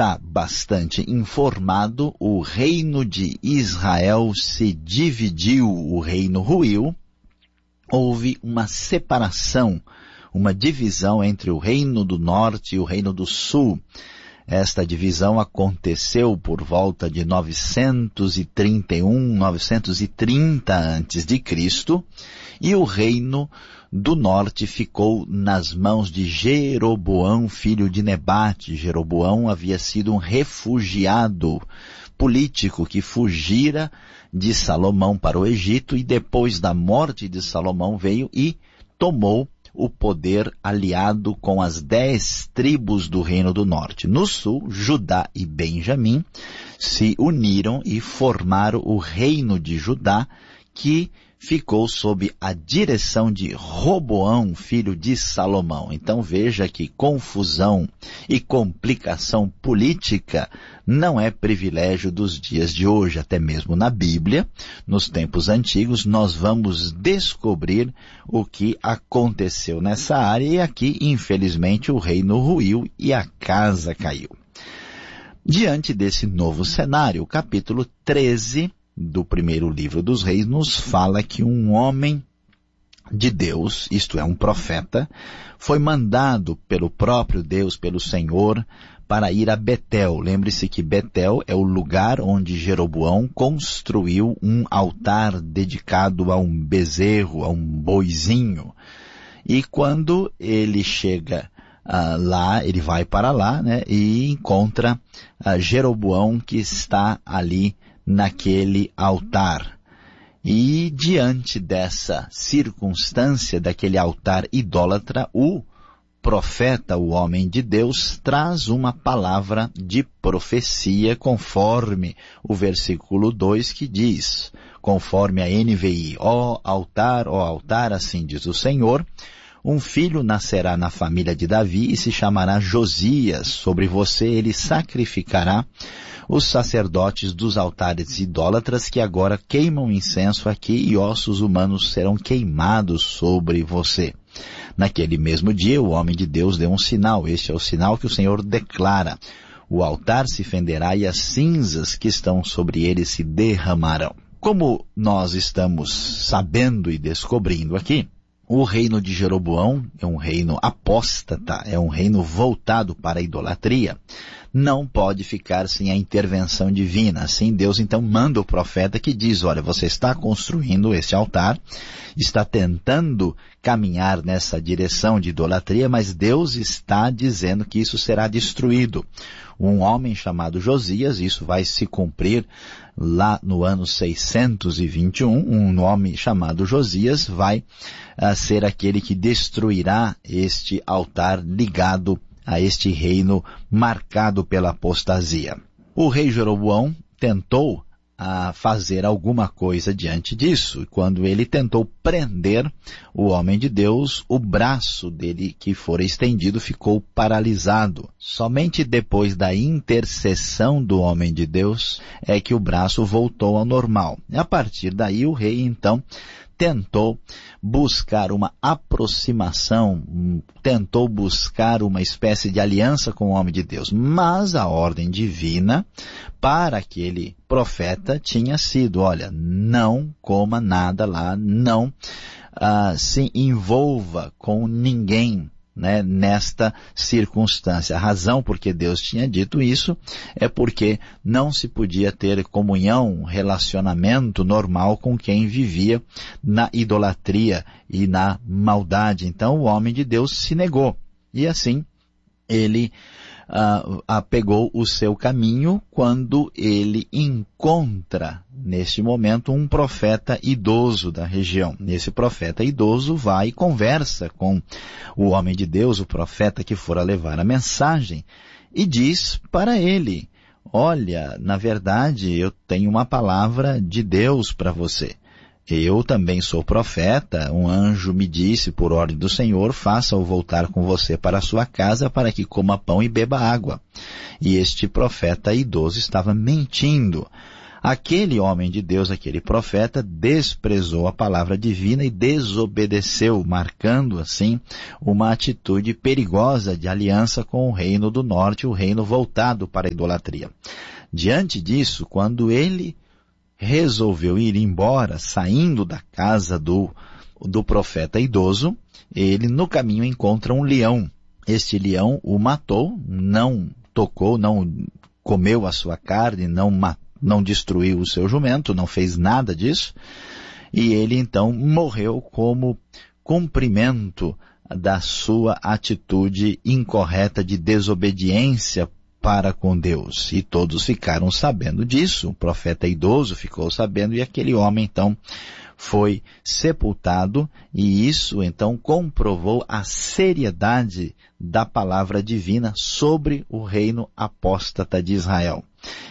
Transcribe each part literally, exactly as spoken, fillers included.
está bastante informado, o reino de Israel se dividiu, o reino ruiu, houve uma separação, uma divisão entre o reino do norte e o reino do sul. Esta divisão aconteceu por volta de novecentos e trinta e um, novecentos e trinta antes de Cristo, e o reino do norte ficou nas mãos de Jeroboão, filho de Nebate. Jeroboão havia sido um refugiado político que fugira de Salomão para o Egito e depois da morte de Salomão veio e tomou o poder aliado com as dez tribos do reino do norte. No sul, Judá e Benjamim se uniram e formaram o reino de Judá, que ficou sob a direção de Roboão, filho de Salomão. Então veja que confusão e complicação política não é privilégio dos dias de hoje. Até mesmo na Bíblia, nos tempos antigos, nós vamos descobrir o que aconteceu nessa área, e aqui, infelizmente, o reino ruiu e a casa caiu. Diante desse novo cenário, o capítulo treze do primeiro livro dos reis nos fala que um homem de Deus, isto é, um profeta, foi mandado pelo próprio Deus, pelo Senhor, para ir a Betel. Lembre-se que Betel é o lugar onde Jeroboão construiu um altar dedicado a um bezerro, a um boizinho. E quando ele chega uh, lá, ele vai para lá, né, e encontra uh, Jeroboão que está ali naquele altar. E diante dessa circunstância, daquele altar idólatra, o profeta, o homem de Deus, traz uma palavra de profecia conforme o versículo dois que diz, conforme a N V I, ó altar, ó altar, assim diz o Senhor, um filho nascerá na família de Davi e se chamará Josias. Sobre você ele sacrificará os sacerdotes dos altares idólatras que agora queimam incenso aqui, e ossos humanos serão queimados sobre você. Naquele mesmo dia o homem de Deus deu um sinal. Este é o sinal que o Senhor declara. O altar se fenderá e as cinzas que estão sobre ele se derramarão. Como nós estamos sabendo e descobrindo aqui, o reino de Jeroboão é um reino apóstata, é um reino voltado para a idolatria. Não pode ficar sem a intervenção divina. Assim, Deus então manda o profeta que diz, olha, você está construindo esse altar, está tentando caminhar nessa direção de idolatria, mas Deus está dizendo que isso será destruído. Um homem chamado Josias, isso vai se cumprir lá no ano seiscentos e vinte e um, um homem chamado Josias vai uh, ser aquele que destruirá este altar ligado a este reino marcado pela apostasia. O rei Jeroboão tentou a fazer alguma coisa diante disso. Quando ele tentou prender o homem de Deus, o braço dele que fora estendido ficou paralisado. Somente depois da intercessão do homem de Deus é que o braço voltou ao normal. E a partir daí o rei então tentou buscar uma aproximação, tentou buscar uma espécie de aliança com o homem de Deus. Mas a ordem divina para aquele profeta tinha sido, olha, não coma nada lá, não uh, se envolva com ninguém, né, nesta circunstância. A razão por que Deus tinha dito isso é porque não se podia ter comunhão, relacionamento normal com quem vivia na idolatria e na maldade. Então o homem de Deus se negou e assim ele uh, apegou o seu caminho quando ele encontra neste momento um profeta idoso da região. Esse profeta idoso vai e conversa com o homem de Deus, o profeta que fora levar a mensagem, e diz para ele, olha, na verdade eu tenho uma palavra de Deus para você. Eu também sou profeta, um anjo me disse por ordem do Senhor, faça-o voltar com você para a sua casa para que coma pão e beba água. E este profeta idoso estava mentindo. Aquele homem de Deus, aquele profeta, desprezou a palavra divina e desobedeceu, marcando assim uma atitude perigosa de aliança com o reino do norte, o reino voltado para a idolatria. Diante disso, quando ele resolveu ir embora, saindo da casa do, do profeta idoso, ele no caminho encontra um leão. Este leão o matou, não tocou, não comeu a sua carne, não matou, não destruiu o seu jumento, não fez nada disso, e ele então morreu como cumprimento da sua atitude incorreta de desobediência para com Deus. E todos ficaram sabendo disso, o profeta idoso ficou sabendo, e aquele homem então foi sepultado, e isso então comprovou a seriedade da palavra divina sobre o reino apóstata de Israel.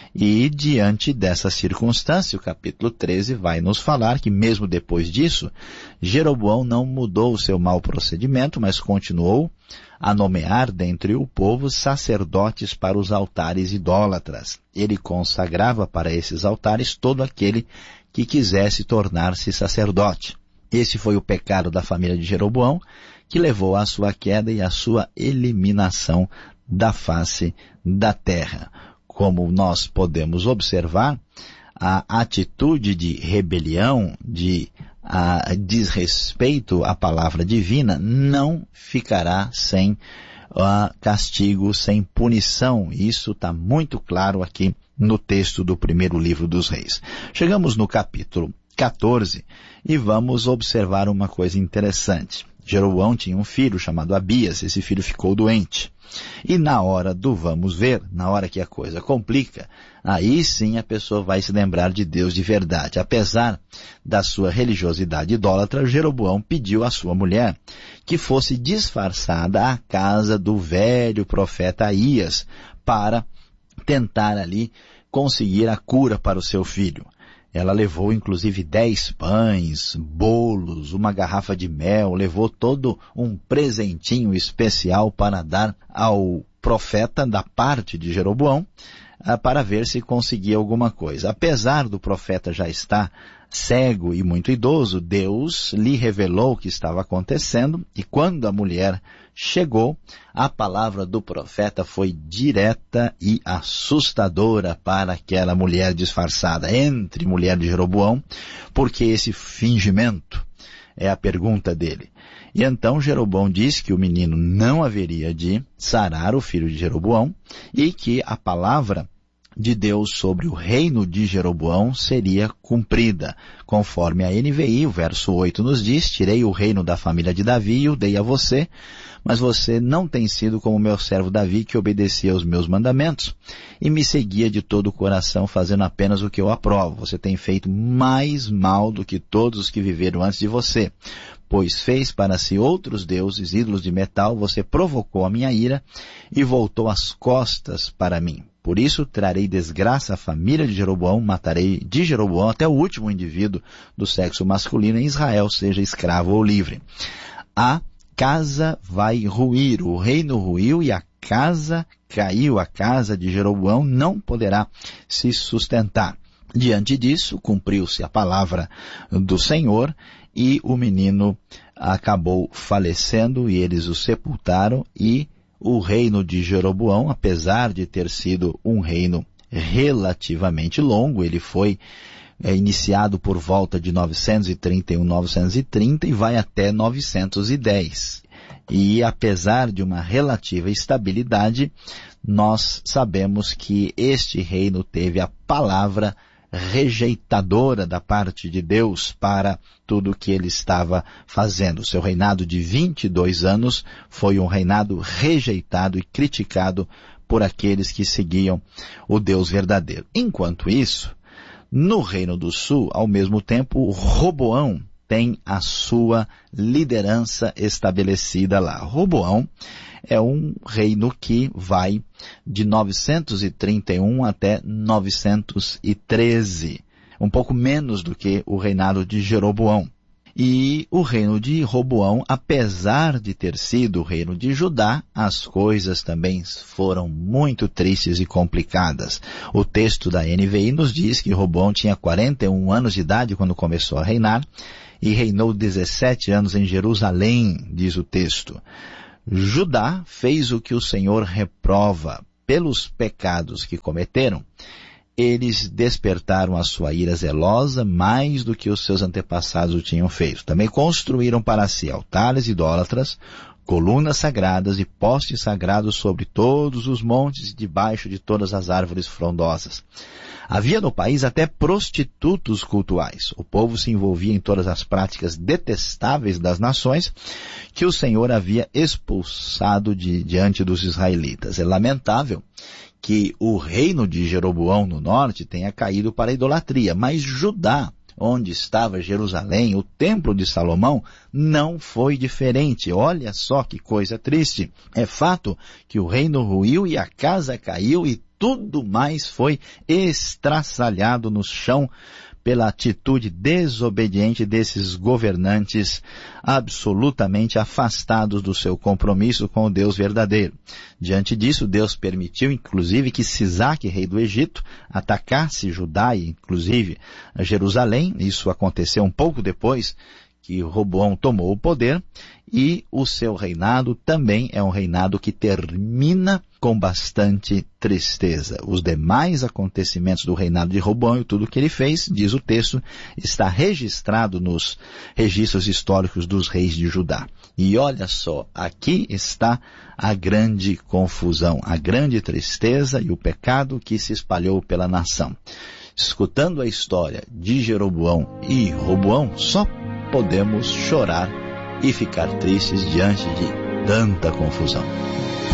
E diante dessa circunstância, o capítulo treze vai nos falar que mesmo depois disso, Jeroboão não mudou o seu mau procedimento, mas continuou a nomear dentre o povo sacerdotes para os altares idólatras. Ele consagrava para esses altares todo aquele que quisesse tornar-se sacerdote. Esse foi o pecado da família de Jeroboão, que levou à sua queda e à sua eliminação da face da terra. Como nós podemos observar, a atitude de rebelião, de a, desrespeito à palavra divina, não ficará sem a, castigo, sem punição. Isso está muito claro aqui no texto do primeiro livro dos Reis. Chegamos no capítulo quatorze e vamos observar uma coisa interessante. Jeroboão tinha um filho chamado Abias, esse filho ficou doente. E na hora do vamos ver, na hora que a coisa complica, aí sim a pessoa vai se lembrar de Deus de verdade. Apesar da sua religiosidade idólatra, Jeroboão pediu à sua mulher que fosse disfarçada à casa do velho profeta Aías para tentar ali conseguir a cura para o seu filho. Ela levou inclusive dez pães, bolos, uma garrafa de mel, levou todo um presentinho especial para dar ao profeta da parte de Jeroboão, para ver se conseguia alguma coisa. Apesar do profeta já estar cego e muito idoso, Deus lhe revelou o que estava acontecendo, e quando a mulher chegou, a palavra do profeta foi direta e assustadora para aquela mulher disfarçada. Entre mulher de Jeroboão, porque esse fingimento é a pergunta dele. E então Jeroboão disse que o menino não haveria de sarar, o filho de Jeroboão, e que a palavra de Deus sobre o reino de Jeroboão seria cumprida. Conforme a N V I, o verso oito nos diz: tirei o reino da família de Davi e o dei a você, mas você não tem sido como meu servo Davi, que obedecia aos meus mandamentos e me seguia de todo o coração, fazendo apenas o que eu aprovo. Você tem feito mais mal do que todos os que viveram antes de você, pois fez para si outros deuses, ídolos de metal. Você provocou a minha ira e voltou as costas para mim. Por isso trarei desgraça à família de Jeroboão, matarei de Jeroboão até o último indivíduo do sexo masculino em Israel, seja escravo ou livre. A casa vai ruir, o reino ruiu e a casa caiu, a casa de Jeroboão não poderá se sustentar. Diante disso, cumpriu-se a palavra do Senhor e o menino acabou falecendo e eles o sepultaram, e o reino de Jeroboão, apesar de ter sido um reino relativamente longo, ele foi é, iniciado por volta de novecentos e trinta e um, novecentos e trinta e vai até novecentos e dez. E apesar de uma relativa estabilidade, nós sabemos que este reino teve a palavra rejeitadora da parte de Deus para tudo o que ele estava fazendo. O seu reinado de vinte e dois anos foi um reinado rejeitado e criticado por aqueles que seguiam o Deus verdadeiro. Enquanto isso, no Reino do Sul, ao mesmo tempo, Roboão tem a sua liderança estabelecida lá. Roboão é um reino que vai de novecentos e trinta e um até novecentos e treze, um pouco menos do que o reinado de Jeroboão. E o reino de Roboão, apesar de ter sido o reino de Judá, as coisas também foram muito tristes e complicadas. O texto da N V I nos diz que Roboão tinha quarenta e um anos de idade quando começou a reinar e reinou dezessete anos em Jerusalém, diz o texto. Judá fez o que o Senhor reprova pelos pecados que cometeram. Eles despertaram a sua ira zelosa mais do que os seus antepassados o tinham feito. Também construíram para si altares idólatras, colunas sagradas e postes sagrados sobre todos os montes e debaixo de todas as árvores frondosas. Havia no país até prostitutos cultuais. O povo se envolvia em todas as práticas detestáveis das nações que o Senhor havia expulsado de, diante dos israelitas. É lamentável que o reino de Jeroboão no norte tenha caído para a idolatria, mas Judá, onde estava Jerusalém, o templo de Salomão, não foi diferente. Olha só que coisa triste. É fato que o reino ruiu e a casa caiu e tudo mais foi estraçalhado no chão pela atitude desobediente desses governantes absolutamente afastados do seu compromisso com o Deus verdadeiro. Diante disso, Deus permitiu, inclusive, que Sisaque, rei do Egito, atacasse Judá e, inclusive, Jerusalém. Isso aconteceu um pouco depois que Roboão tomou o poder, e o seu reinado também é um reinado que termina com bastante tristeza. Os demais acontecimentos do reinado de Roboão e tudo o que ele fez, diz o texto, está registrado nos registros históricos dos reis de Judá. E olha só, aqui está a grande confusão, a grande tristeza e o pecado que se espalhou pela nação. Escutando a história de Jeroboão e Roboão, só podemos chorar e ficar tristes diante de tanta confusão.